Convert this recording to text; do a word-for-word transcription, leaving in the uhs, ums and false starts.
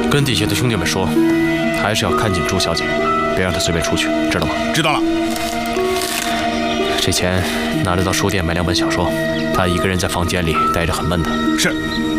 跟底下的兄弟们说，还是要看紧朱小姐，别让她随便出去，知道吗？ 知道了。 这钱拿着到书店买两本小说，她一个人在房间里待着很闷的。 是。